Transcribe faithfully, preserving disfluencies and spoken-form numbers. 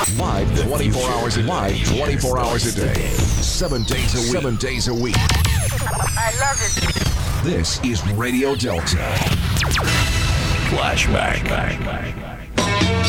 Live twenty-four hours a live twenty-four hours a day. Seven days a week. Seven days a week. I love it. This is Radio Delta. Flashback.